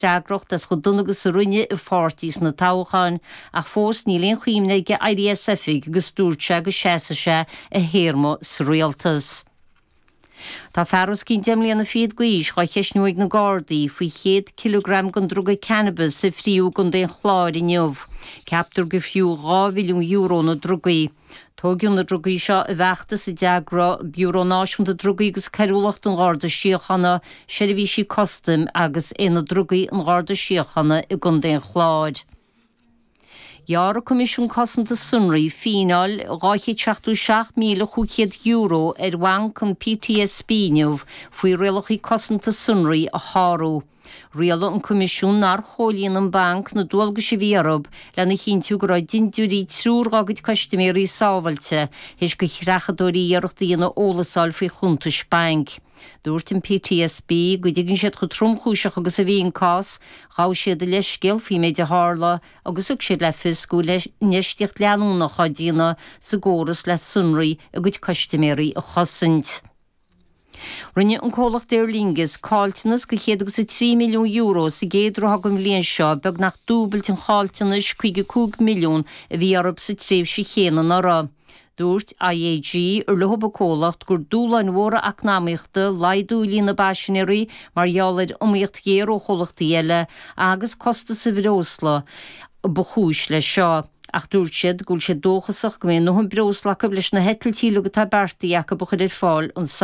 Deagrocht as go dunnagus rinne I fortís na táchan ach fós nílíon chuimne ge IDSF agus dúrte go séasa a héirmo sa rialtas. Tá fearras cinn demlíon na fiad guís cha cheisnúig na Gardaí faoi 100 kg gon drugad cannabis sa phríú gon den chláir inniuh. Ceaptar go fiú 2 milliún euro na drugaí. Tógiún na drugaí seo a bheachta sa deagra Bureau Náisiúnta drugaí agus ceiriúlacht an Garda Síochanna, Seirbhísí Custom agus na drugaí an Garda Síochanna I gon den chláir. Jaar a Comisiún Cosanta Sunraí fíneáil 276 míle €500 wang chun PTSB niuh faoi rialachaí Cosanta Sunraí a Harú. Riala an Comisiún nar chólíonn an bank na dúilga sé bhíarab lena chintiú go raibh dindiúí trúragad customéirí sábhailte his go chreachadóirí dhearachtaí na ólasáil faoi chuntas bank. Dúirt an PTSB go dtí siad go tromchúiseach agus a bhíon cás, gá siad a leiscéal faoi méid a hála agus ug siad le fiscú neistíocht leanúna chadína sa ggóras le Sunraí a go customéirí a chosint. Rinne an cólach déirlingus cáiltenas go 3 milliún euro sa géadú hagam líon seo beag nach dúbailt an cháiltenas 2 milliún a bhí arab sa tréimh sé chéanana ara. Dúirt IAG ar lehab a cólacht gur dúlain mhóra eacnamaíochta laidúlí na baisinéirí mar jaalaid umíocht géar ó cholachtaí eile agus costa sa bhrósla ba chúis le seo. Ach dúirt siad gúil sé dóchasach go mé nó an brósla leis na hetaltíí le go tá bertaí ach a buchad fáil an